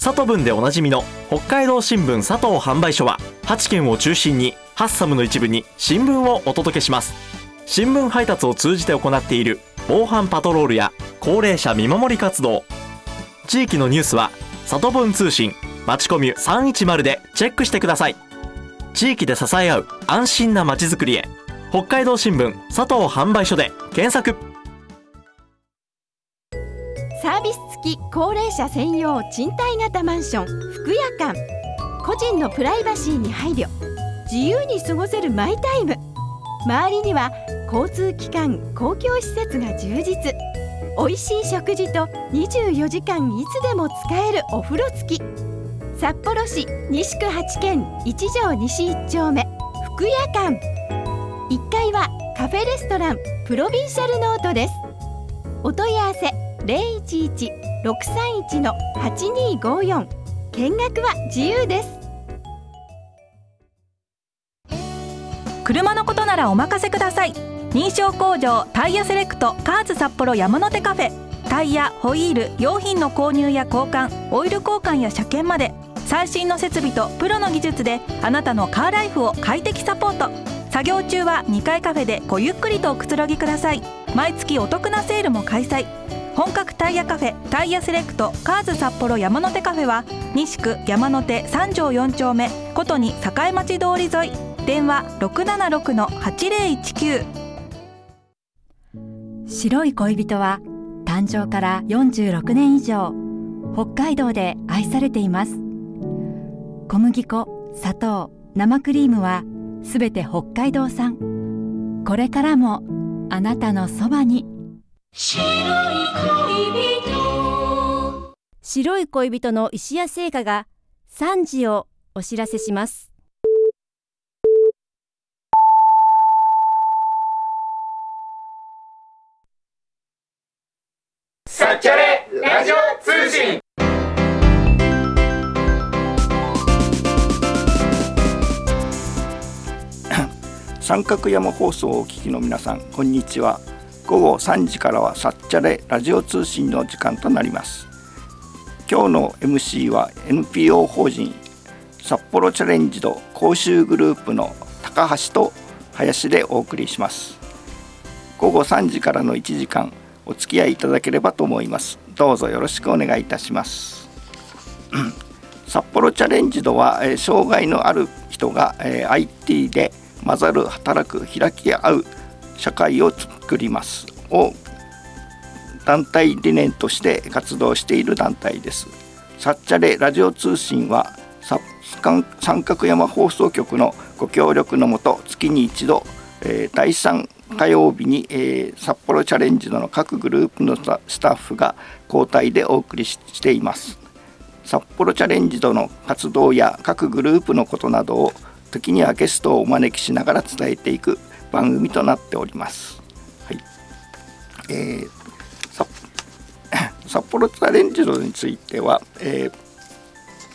佐藤文でおなじみの北海道新聞佐藤販売所は8県を中心にハッサムの一部に新聞をお届けします。新聞配達を通じて行っている防犯パトロールや高齢者見守り活動、地域のニュースは佐藤文通信まちコミュ310でチェックしてください。地域で支え合う安心なまちづくりへ、北海道新聞佐藤販売所で検索。 サービス付き高齢者専用賃貸型マンション福屋館。個人のプライバシーに配慮、自由に過ごせるマイタイム。周りには交通機関、公共施設が充実。おいしい食事と24時間いつでも使えるお風呂付き。札幌市西区8軒一条西1丁目福屋館。1階はカフェレストランプロビンシャルノートです。お問い合わせ011-631-8254。見学は自由です。 車のことならお任せください。認証工場タイヤセレクトカーズ札幌山の手カフェ。タイヤ、ホイール、用品の購入や交換、オイル交換や車検まで、最新の設備とプロの技術であなたのカーライフを快適サポート。作業中は2階カフェでごゆっくりとおくつろぎください。毎月お得なセールも開催。本格タイヤカフェタイヤセレクトカーズ札幌山の手カフェは西区山手3条4丁目ことに栄町通り沿い。電話 676-8019。 白い恋人は誕生から46年以上北海道で愛されています。小麦粉、砂糖、生クリームはすべて北海道産。これからもあなたのそばに。白い恋人の石屋製菓が3時をお知らせします。 サチャレラジオ通信。 三角山放送をお聞きの皆さん、こんにちは。午後3時からはサッチャレラジオ通信の時間となります。今日の MC は NPO 法人札幌チャレンジド講習グループの高橋と林でお送りします。午後3時からの1時間お付き合いいただければと思います。どうぞよろしくお願いいたします。札幌チャレンジドは障害のある人が IT で混ざる、働く、開き合う社会を作りますを団体理念として活動している団体です。サッチャレラジオ通信は三角山放送局のご協力のもと月に一度、第3火曜日に、札幌チャレンジドの各グループのスタッフが交代でお送りしています。札幌チャレンジドの活動や各グループのことなどを時にはゲストをお招きしながら伝えていく番組となっております。はい。札幌チャレンジドについては、